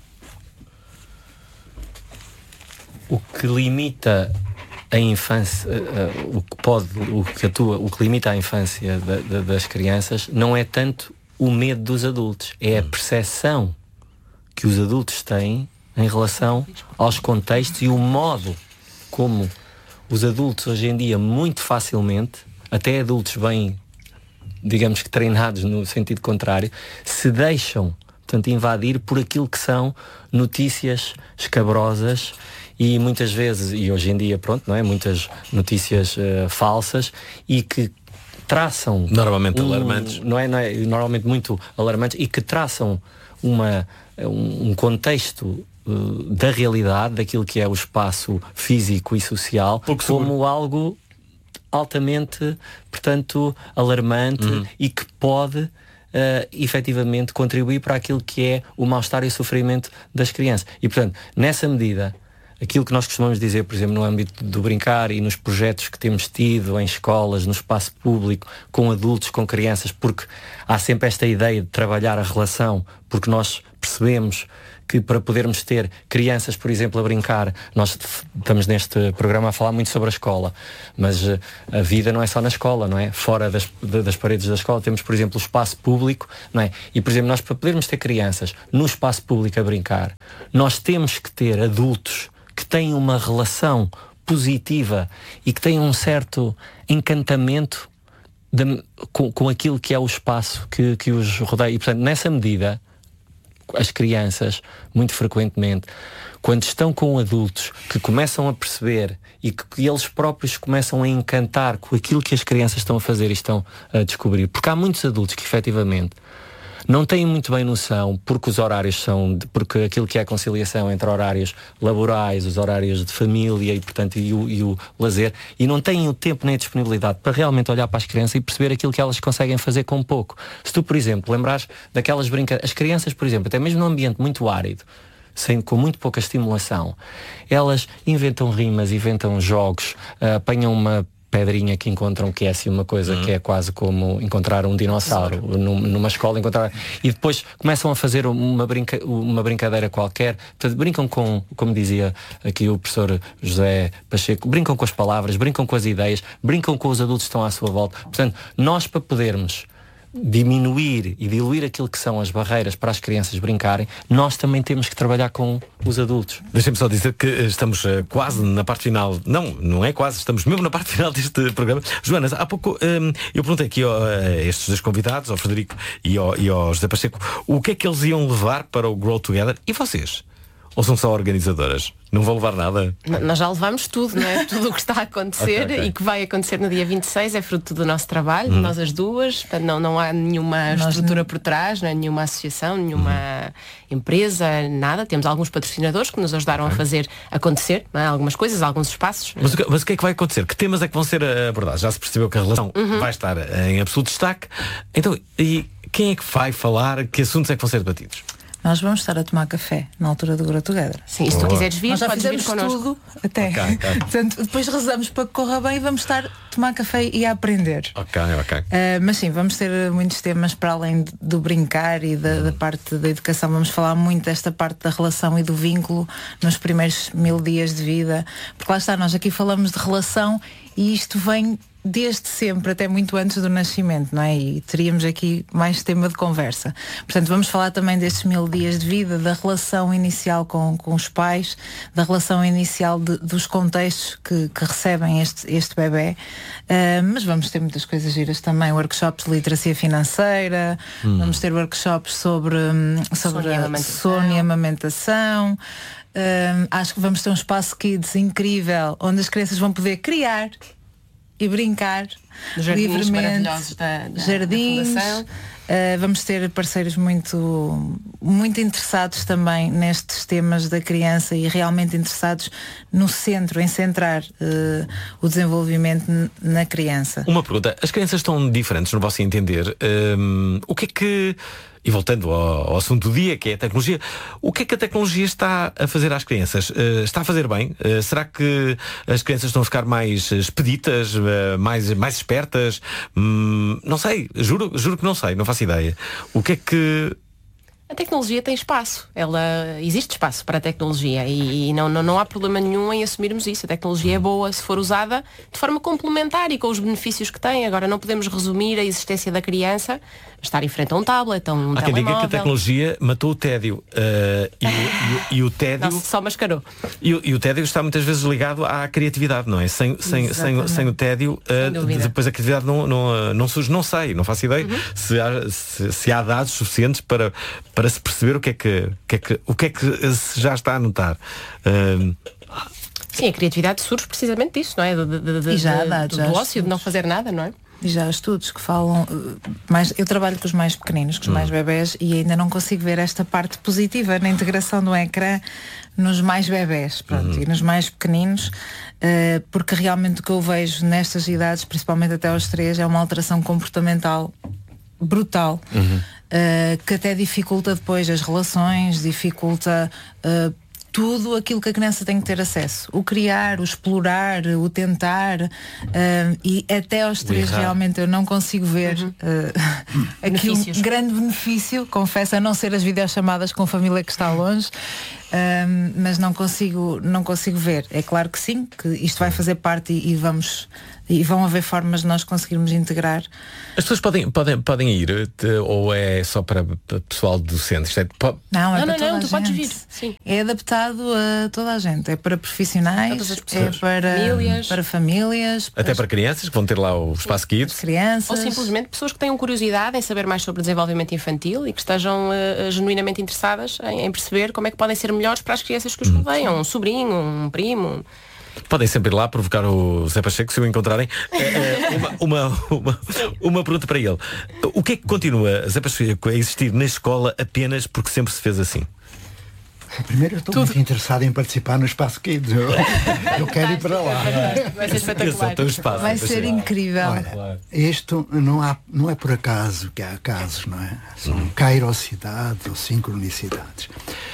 O que limita a infância, uh, uh, o que pode, o que atua, o que limita a infância da, da, das crianças não é tanto o medo dos adultos, é a percepção que os adultos têm em relação aos contextos e o modo como os adultos hoje em dia muito facilmente, até adultos bem, digamos que treinados no sentido contrário, se deixam, portanto, invadir por aquilo que são notícias escabrosas e muitas vezes, e hoje em dia, pronto, não é? Muitas notícias uh, falsas e que traçam... Normalmente um, alarmantes. Não é, não é? Normalmente muito alarmantes e que traçam uma, um, um contexto uh, da realidade, daquilo que é o espaço físico e social, Pouco como seguro. algo altamente, portanto, alarmante Uhum. e que pode uh, efetivamente contribuir para aquilo que é o mal-estar e o sofrimento das crianças. E portanto, nessa medida, aquilo que nós costumamos dizer, por exemplo, no âmbito do brincar e nos projetos que temos tido em escolas, no espaço público, com adultos, com crianças, porque há sempre esta ideia de trabalhar a relação, porque nós percebemos que para podermos ter crianças, por exemplo, a brincar, nós estamos neste programa a falar muito sobre a escola, mas uh, a vida não é só na escola, não é? Fora das, de, das paredes da escola temos, por exemplo, o espaço público, não é? E, por exemplo, nós para podermos ter crianças no espaço público a brincar, nós temos que ter adultos que têm uma relação positiva e que têm um certo encantamento de, com, com aquilo que é o espaço que, que os rodeia. E, portanto, nessa medida, as crianças, muito frequentemente, quando estão com adultos que começam a perceber e que, que eles próprios começam a encantar com aquilo que as crianças estão a fazer e estão a descobrir. Porque há muitos adultos que, efetivamente, não têm muito bem noção, porque os horários são, de, porque aquilo que é a conciliação entre horários laborais, os horários de família e, portanto, e o, e o lazer, e não têm o tempo nem a disponibilidade para realmente olhar para as crianças e perceber aquilo que elas conseguem fazer com pouco. Se tu, por exemplo, lembrares daquelas brincadeiras, as crianças, por exemplo, até mesmo num ambiente muito árido, sem, com muito pouca estimulação, elas inventam rimas, inventam jogos, uh, apanham uma pedrinha que encontram que é assim uma coisa uhum. que é quase como encontrar um dinossauro num, numa escola, encontrar e depois começam a fazer uma, brinca, uma brincadeira qualquer. Portanto, brincam com, como dizia aqui o professor José Pacheco, brincam com as palavras, brincam com as ideias, brincam com os adultos que estão à sua volta. Portanto, nós para podermos diminuir e diluir aquilo que são as barreiras para as crianças brincarem, nós também temos que trabalhar com os adultos. Deixem-me só dizer que estamos uh, quase na parte final, não, não é quase, estamos mesmo na parte final deste programa. Joana, há pouco um, eu perguntei aqui ó, a estes dois convidados, ao Frederico e ao, e ao José Pacheco, o que é que eles iam levar para o Grow Together, e vocês? Ou são só organizadoras? Não vão levar nada? N- nós já levamos tudo, não é? Tudo o que está a acontecer okay, okay. e que vai acontecer no dia vinte e seis é fruto do nosso trabalho, hum. nós as duas, não, não há nenhuma nós estrutura não... por trás, não é? Nenhuma associação, nenhuma hum. empresa, nada. Temos alguns patrocinadores que nos ajudaram okay. a fazer acontecer, não é? Algumas coisas, alguns espaços. Mas o, que, mas o que é que vai acontecer? Que temas é que vão ser abordados? Já se percebeu que a relação uhum. vai estar em absoluto destaque. Então, e quem é que vai falar? Que assuntos é que vão ser debatidos? Nós vamos estar a tomar café na altura do Grow Together. Sim, e se tu quiseres vir, nós já podes vir connosco. Tudo até. Okay, okay. Portanto, depois rezamos para que corra bem e vamos estar a tomar café e a aprender. Ok, ok. Uh, mas sim, vamos ter muitos temas para além do brincar e da, da parte da educação. Vamos falar muito desta parte da relação e do vínculo nos primeiros mil dias de vida. Porque lá está, nós aqui falamos de relação e isto vem desde sempre, até muito antes do nascimento, não é? E teríamos aqui mais tema de conversa. Portanto, vamos falar também destes mil dias de vida, da relação inicial com, com os pais, da relação inicial de, dos contextos que, que recebem este, este bebê. Uh, mas vamos ter muitas coisas giras também, workshops de literacia financeira, hum. vamos ter workshops sobre, sobre sono e amamentação. Sono e amamentação. Uh, acho que vamos ter um espaço kids incrível, onde as crianças vão poder criar e brincar jardins maravilhosos da, da, jardins, da Fundação. Uh, vamos ter parceiros muito, muito interessados também nestes temas da criança e realmente interessados no centro, em centrar uh, o desenvolvimento n- na criança. Uma pergunta, as crianças estão diferentes no vosso entender. Um, o que é que, e voltando ao, ao assunto do dia, que é a tecnologia, o que é que a tecnologia está a fazer às crianças? Uh, está a fazer bem? Uh, será que as crianças estão a ficar mais expeditas, uh, mais, mais espertas? Um, não sei, juro, juro que não sei, não faço ideia. O que é que... A tecnologia tem espaço, ela existe espaço para a tecnologia e, e não, não, não há problema nenhum em assumirmos isso. A tecnologia é boa se for usada de forma complementar e com os benefícios que tem. Agora não podemos resumir a existência da criança a estar em frente a um tablet, a um Há telemóvel. quem diga que a tecnologia matou o tédio uh, e, o, e, o, e o tédio Nossa, só mascarou. E o, e o tédio está muitas vezes ligado à criatividade, não é? Sem, sem, sem, sem o tédio uh, depois a criatividade não, não, não surge, não sei, não faço ideia uhum. se, há, se, se há dados suficientes para para se perceber o que é que, que, é que, o que, é que se já está a notar. Uh... Sim, a criatividade surge precisamente disso, não é? De, de, de, e já há de, dados, do já ócio, de não fazer nada, não é? E já há estudos que falam mais, eu trabalho com os mais pequeninos, com os hum. mais bebés, e ainda não consigo ver esta parte positiva na integração do ecrã nos mais bebés, pronto, hum. e nos mais pequeninos, uh, porque realmente o que eu vejo nestas idades, principalmente até aos três, é uma alteração comportamental brutal, Uhum. uh, que até dificulta depois as relações, dificulta uh, tudo aquilo que a criança tem que ter acesso. O criar, o explorar, o tentar, uh, e até aos três realmente eu não consigo ver Uhum. uh, aqui Benefícios. um grande benefício, confesso, a não ser as videochamadas com família que está longe. Um, mas não consigo não consigo ver. É claro que sim, que isto vai fazer parte e, e vamos e vão haver formas de nós conseguirmos integrar. As pessoas podem, podem, podem ir te- ou é só para, para pessoal docente? Isto é, po- Não, é Não, para não, toda não, a tu podes gente. vir, sim. É adaptado a toda a gente. É para profissionais, Todas as é pessoas. para Famílias. para famílias, até para crianças que vão ter lá o espaço Kids. crianças. Ou simplesmente pessoas que tenham curiosidade em saber mais sobre o desenvolvimento infantil e que estejam uh, genuinamente interessadas em, em perceber como é que podem ser melhores para as crianças que os rodeiam. Um sobrinho, um primo. Podem sempre ir lá provocar o Zé Pacheco se o encontrarem. Eh, eh, uma, uma, uma, uma pergunta para ele. O que é que continua, Zé Pacheco, a existir na escola apenas porque sempre se fez assim? Primeiro eu estou muito interessado em participar no Espaço Kids. Eu, eu quero ir para lá. Vai ser espetacular. Então, espaço, Vai Zé ser Pacheco. incrível. Olha, isto não, há, não é por acaso que há casos, não é? São cairosidades ou sincronicidades.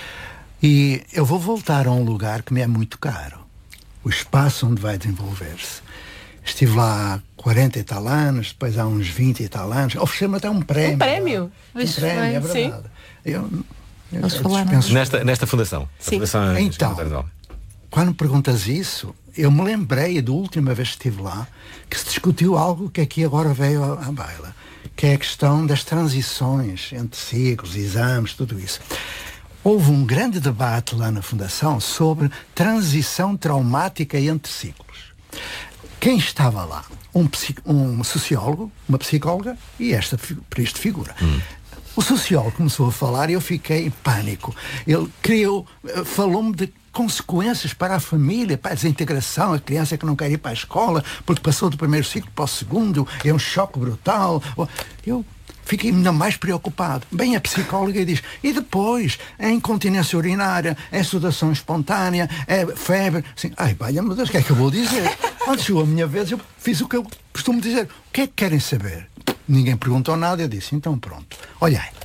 E eu vou voltar a um lugar que me é muito caro. O espaço onde vai desenvolver-se. Estive lá há quarenta e tal anos, depois há uns vinte e tal anos. Ofereceram-me até um prémio. Um prémio? Um Isso prémio, é foi, verdade. Eu, eu, Eles eu falaram. dispenso- Nesta, nesta fundação. A Sim. fundação Então, quando me perguntas isso, eu me lembrei da última vez que estive lá, que se discutiu algo que aqui agora veio à, à baila, que é a questão das transições entre ciclos, exames, tudo isso. Houve um grande debate lá na Fundação sobre transição traumática entre ciclos. Quem estava lá? Um, psi- um sociólogo, uma psicóloga e esta, fi- por isto figura. O sociólogo começou a falar e eu fiquei em pânico. Ele criou, eh, falou-me de consequências para a família, para a desintegração, a criança que não quer ir para a escola porque passou do primeiro ciclo para o segundo, é um choque brutal. Eu fiquei ainda mais preocupado. Bem, a psicóloga diz, e depois, a incontinência urinária, é sudação espontânea, é febre. Assim, ai, valha-me Deus, o que é que eu vou dizer? Quando chegou a minha vez, eu fiz o que eu costumo dizer. O que é que querem saber? Ninguém perguntou nada, eu disse, então pronto. Olha aí,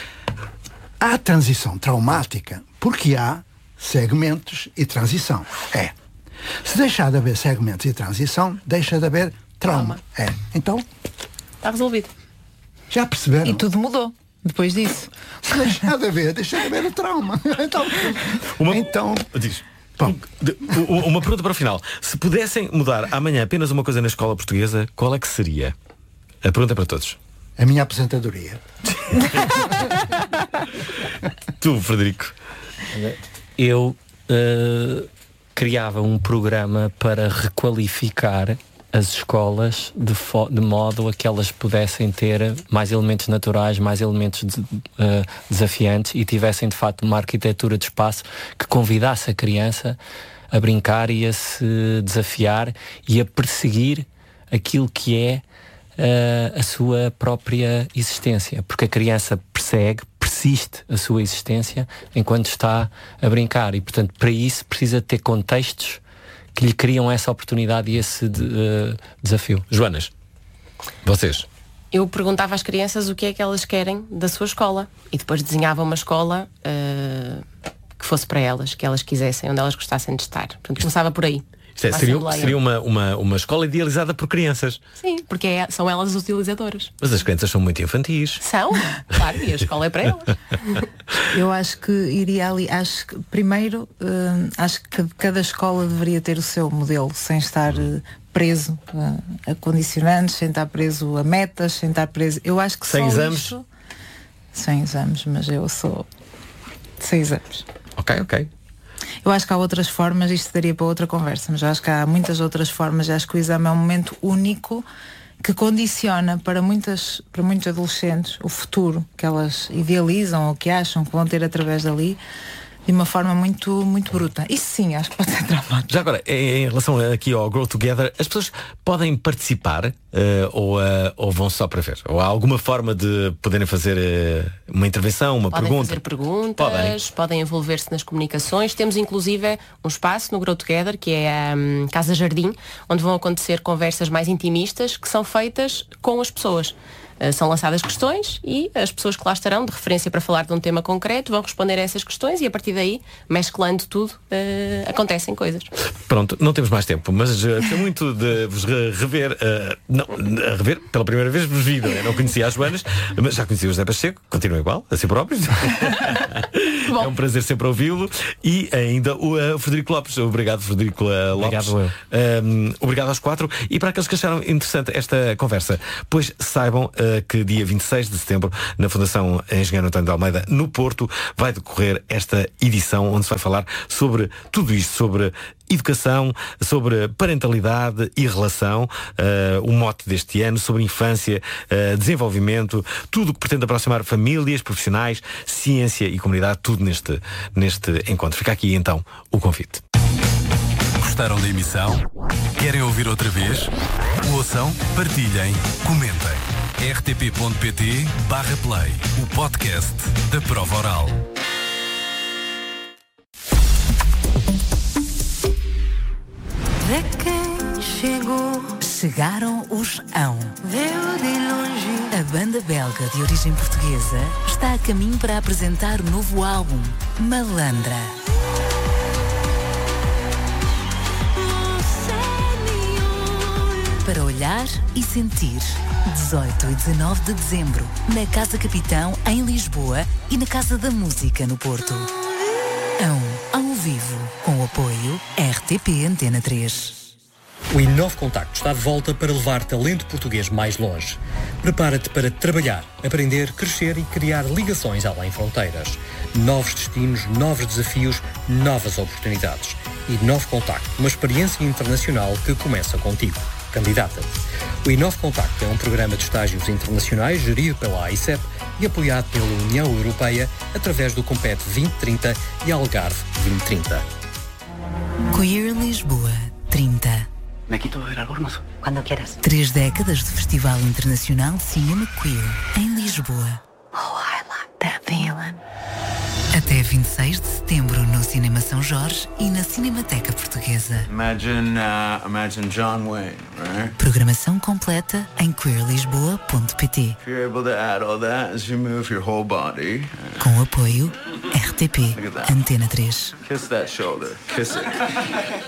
há transição traumática porque há segmentos e transição. É. Se deixar de haver segmentos e transição, deixa de haver trauma. Trauma. É. Então, Está resolvido. já perceberam? E tudo mudou depois disso. Se deixar de haver, deixa de haver o trauma. Então, Uma... então Diz. De- u- Uma pergunta para o final. Se pudessem mudar amanhã apenas uma coisa na escola portuguesa, qual é que seria? A pergunta é para todos. a minha aposentadoria. Tu, Frederico. Eu uh, criava um programa para requalificar as escolas de, fo- de modo a que elas pudessem ter mais elementos naturais, mais elementos de, uh, desafiantes e tivessem de facto uma arquitetura de espaço que convidasse a criança a brincar e a se desafiar e a perseguir aquilo que é uh, a sua própria existência, porque a criança persegue, persiste a sua existência enquanto está a brincar e portanto para isso precisa ter contextos que lhe criam essa oportunidade e esse de, uh, desafio. Joanas, vocês? Eu perguntava às crianças o que é que elas querem da sua escola e depois desenhava uma escola uh, que fosse para elas, que elas quisessem, onde elas gostassem de estar. Portanto, começava por aí. Isto é, Uma seria assembleia. seria uma, uma, uma escola idealizada por crianças. Sim, porque é- são elas as utilizadoras. Mas as crianças são muito infantis. São, claro, e a escola é para elas. Eu acho que iria ali, acho que primeiro, hum, acho que cada escola deveria ter o seu modelo, sem estar eh, preso a, a condicionantes, sem estar preso a metas, sem estar preso. Eu acho que Sem só exames? isto- sem exames, mas eu sou sem exames. Ok, ok. Eu acho que há outras formas, isto daria para outra conversa, mas eu acho que há muitas outras formas. Eu acho que o exame é um momento único que condiciona para muitas, para muitos adolescentes o futuro que elas idealizam ou que acham que vão ter através dali de uma forma muito, muito bruta. Isso sim, acho que pode ser traumático. Já agora, em, em relação aqui ao Grow Together, as pessoas podem participar uh, uh, ou, uh, ou vão só para ver? Ou há alguma forma de poderem fazer uh, uma intervenção, uma podem pergunta? Fazer perguntas, podem, podem envolver-se nas comunicações. Temos inclusive um espaço no Grow Together, que é a um, Casa Jardim, onde vão acontecer conversas mais intimistas que são feitas com as pessoas. Uh, são lançadas questões e as pessoas que lá estarão de referência para falar de um tema concreto vão responder a essas questões e a partir daí, mesclando tudo, uh, acontecem coisas. Pronto, não temos mais tempo, mas uh, gostei muito de vos re- rever, uh, não, a rever, pela primeira vez vos vi, não, é? Não conhecia as Joanas, mas já conhecia o José Pacheco, continua igual, a si próprio. É um prazer sempre ouvi-lo. E ainda o uh, Frederico Lopes. Obrigado, Frederico uh, Lopes. Obrigado, eu. Um, obrigado aos quatro. E para aqueles que acharam interessante esta conversa, pois saibam uh, que dia vinte e seis de setembro, na Fundação Engenheiro António de Almeida, no Porto, vai decorrer esta edição onde se vai falar sobre tudo isto, sobre educação, sobre parentalidade e relação, uh, o mote deste ano, sobre infância, uh, desenvolvimento, tudo o que pretende aproximar famílias, profissionais, ciência e comunidade, tudo neste, neste encontro. Fica aqui então o convite. Gostaram da emissão? Querem ouvir outra vez? Ouçam, partilhem, comentem. r t p ponto p t barra play, o podcast da Prova Oral. Vê quem chegou. Chegaram os Ão. Veio de longe. A banda belga de origem portuguesa está a caminho para apresentar o novo álbum, Malandra. Para olhar e sentir. dezoito e dezanove de dezembro, na Casa Capitão, em Lisboa, e na Casa da Música, no Porto. Ão, ao vivo, com o apoio R T P Antena três. O Inove Contacto está de volta para levar talento português mais longe. Prepara-te para trabalhar, aprender, crescer e criar ligações além fronteiras. Novos destinos, novos desafios, novas oportunidades. Inove Contacto, uma experiência internacional que começa contigo. Candidata-te. O Inove Contacto é um programa de estágios internacionais gerido pela A I C E P e apoiado pela União Europeia através do Compete vinte trinta e Algarve vinte trinta. Queer Lisboa trinta. ¿Me quito el albornoz? Cuando quieras. Três décadas de Festival Internacional de Cinema Queer em Lisboa. Oh, I like that feeling. Até vinte e seis de setembro no Cinema São Jorge e na Cinemateca Portuguesa. Imagine, uh, imagine John Wayne, right? Programação completa em queer lisboa ponto p t. If you're able to add all that as you move your whole body. Uh, Com apoio R T P Antena três. Kiss that shoulder. Kiss it.